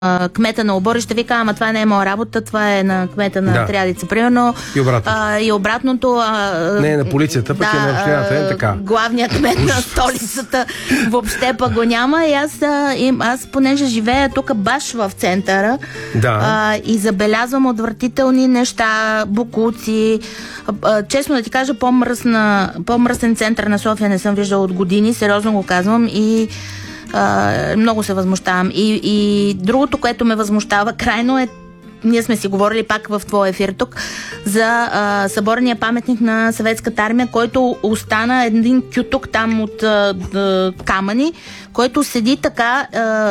кмета на Оборище, вика, ама това не е моя работа, това е на кмета на Триадица, примерно. И обратното. Не е на полицията, пък е на общината, е така. Главният кмет на столицата въобще пък го няма. И аз понеже живея тук баш в центъра и забелязвам отвратителни неща, бокуци. Честно да ти кажа, по-мръсен център на София не съм виждала от години, сериозно го казвам, и много се възмущавам. И другото, което ме възмущава крайно, е, ние сме си говорили пак в твоя ефир тук за съборния паметник на Съветската армия, който остана един кютук там от камъни, който седи така,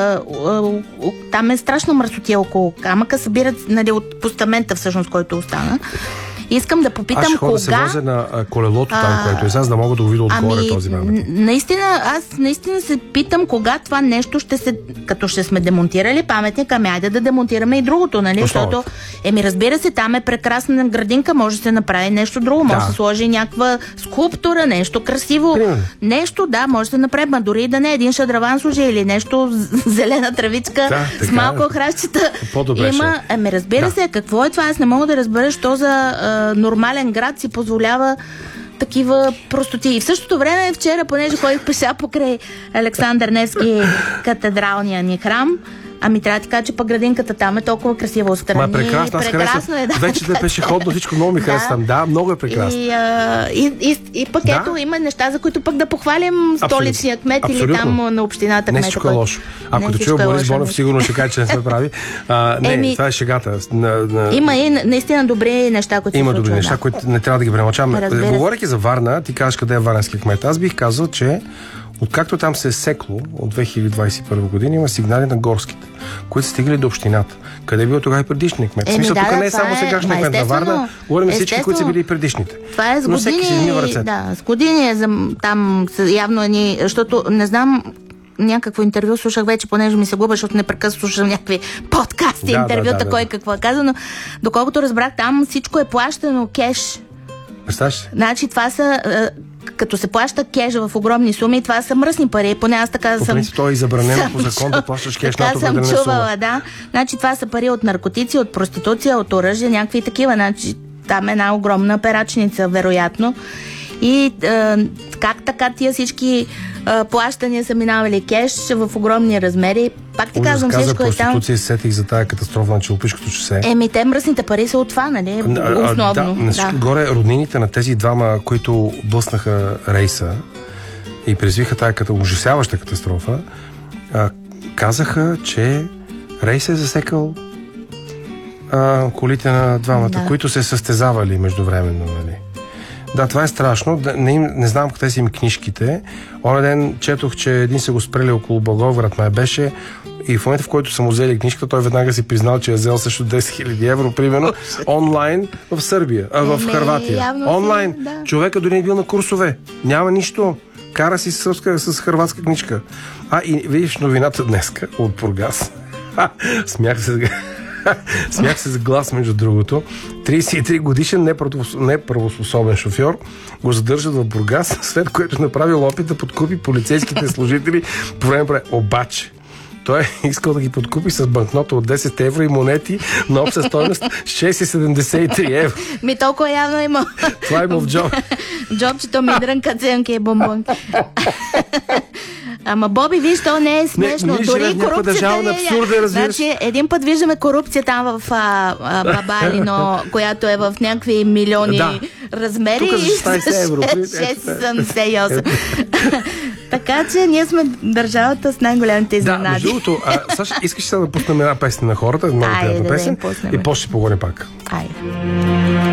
там е страшно мръсотия около камъка, събират, нали, от постамента всъщност, който остана. Искам да попитам кога... Аз ще да се возя на колелото там, което е, за да мога да го видя отгоре този паметник. Аз наистина се питам кога това нещо ще се... Като ще сме демонтирали паметника, айде да демонтираме и другото, нали? Защото, разбира се, там е прекрасна градинка, може да се направи нещо друго, може да се сложи някаква скулптура, нещо красиво. Нещо, може да се направи, ма дори да не един шадраван служи или нещо, зелена травичка с малко храстчета. Има... разбира се, какво е това? Аз не мога да разбера, що за нормален град си позволява такива простоти. И в същото време вчера, понеже ходих пеша покрай Александър Невски, катедралния ни храм, трябва да ти кажа, че пък градинката там е толкова красива отстрани. Прекрасно е. Вече да е пешеходно, всичко много ми харесва там. Да, много е прекрасно. И пък ето има неща, за които пък да похвалим столичния кмет или там на общината кмета. Не всичко е лошо. Ако те чуя Борис Бонев, сигурно ще каже, че не се прави. Не, това е шегата. Има и наистина добри неща, които се случват. Има добри неща, които не трябва да ги премълчаваме. Говорейки за Варна, ти казваш къде е варненски кмет. Аз бих казал, че откакто там се е секло от 2021 година, има сигнали на горските, които са стигали до общината. Къде е бил тогава и предишния кмет? В смисъл, тук не е само сегашния кмет на Варна, говорим всички, които са били и предишните. Това е с години. С години там явно защото не знам, някакво интервю слушах вече, понеже ми се губа, защото непрекъснато слушам някакви подкасти, интервюта, кой какво е казано. Доколкото разбрах, там всичко е плащано кеш. Представяш се? Значи това са... като се плаща кеш в огромни суми, това са мръсни пари. Поне аз така по принцип, то е забранено по закон да плащаш кеш над определена сума. Така съм чувала, Значи това са пари от наркотици, от проституция, от оръжие, някакви такива. Значи там е една огромна перачница, вероятно. И как така тия всички плащания са минавали кеш в огромни размери? Пак ти казвам, всичко е там. Проституция се сетих за тая катастрофа на Челопишкото шосе. Те мръсните пари са от това, нали? Основно. На всичко горе роднините на тези двама, които блъснаха рейса и презвиха тая ужасяваща катастрофа, казаха, че рейсът е засекал колите на двамата, които се състезавали междувременно, нали? Да, това е страшно. Не знам къде са им книжките. Онен ден четох, че един се го спрели около Благоевград, май беше, и в момента, в който са му взели книжката, той веднага си признал, че е взел също 10 000 евро, примерно, онлайн в Сърбия, в Хърватия. Онлайн. Да. Човека дори не бил на курсове. Няма нищо. Кара си с хърватска книжка. И видиш новината днеска от Бургас. Смях се с глас, между другото. 33 годишен неправоспособен шофьор го задържат в Бургас, след което направил опит да подкупи полицейските служители по време. Обаче той е искал да ги подкупи с банкнота от 10 евро и монети на обща стойност 6,73 евро. Толкова явно има. Това има в джоб. Джобчето ми дрънка ценки и бомбонки. Ама, Боби, виж, то не е смешно. Дори корупцията на абсурда, значи, един път виждаме корупция там в Бабалино, която е в някакви милиони размери. Тук за 16 евро. 6,78. Така че ние сме държавата с най-големите изненади. Да, между другото, Саша, искаш да пуснем една песен на хората, много приятна песен, и после ще поговорим пак. Айде.